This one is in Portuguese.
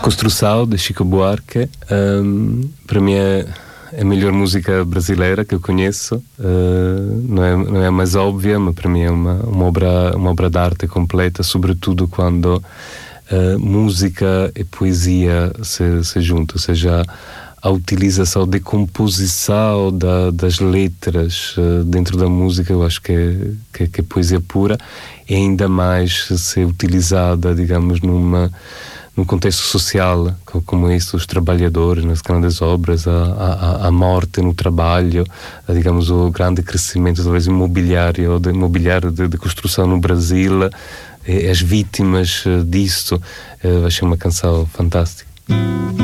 Construção, de Chico Buarque. Para mim é a melhor música brasileira que eu conheço. Não é a mais óbvia, mas para mim é uma obra de arte completa, sobretudo quando música e poesia se juntam, ou seja, a utilização de composição das letras dentro da música. Eu acho que é poesia pura, e ainda mais ser utilizada, digamos, num contexto social como esse, os trabalhadores nas grandes obras, a morte no trabalho, digamos, o grande crescimento talvez imobiliário de construção no Brasil, as vítimas disso. Achei uma canção fantástica.